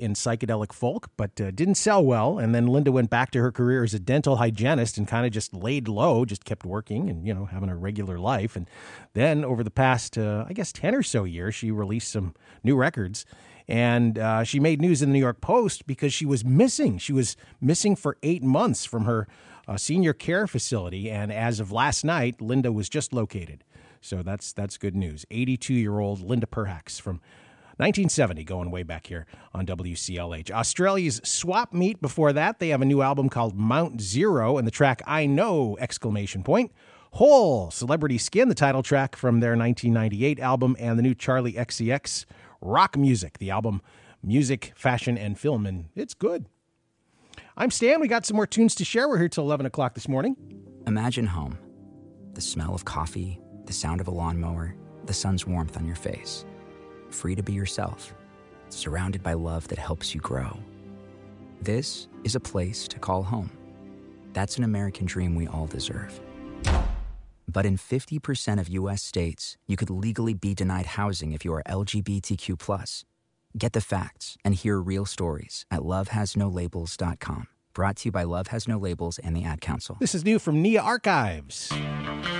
in psychedelic folk, but didn't sell well. And then Linda went back to her career as a dental hygienist and kind of just laid low, just kept working and, having a regular life. And then over the past, 10 or so years, she released some new records. And she made news in the New York Post because she was missing. She was missing for 8 months from her senior care facility. And as of last night, Linda was just located. So that's good news. 82-year-old Linda Perhacs from 1970, going way back here on WCLH. Australia's Swap Meet before that. They have a new album called Mount Zero, and the track I Know! Hole, Celebrity Skin, the title track from their 1998 album, and the new Charlie XCX, Rock Music, the album Music, Fashion, and Film, and it's good. I'm Stan. We got some more tunes to share. We're here till 11 o'clock this morning. Imagine home. The smell of coffee, the sound of a lawnmower, the sun's warmth on your face. Free to be yourself, surrounded by love that helps you grow. This is a place to call home. That's an American dream we all deserve. But in 50% of U.S. states, you could legally be denied housing if you are LGBTQ+. Get the facts and hear real stories at lovehasnolabels.com. Brought to you by Love Has No Labels and the Ad Council. This is new from Nia Archives.